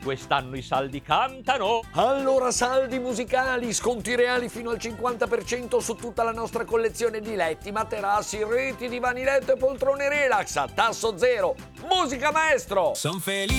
quest'anno i saldi cantano. Allora saldi musicali, sconti reali fino al 50% su tutta la nostra collezione di letti, materassi, reti, divani letto e poltrone relax a tasso zero. Musica maestro! Son felice.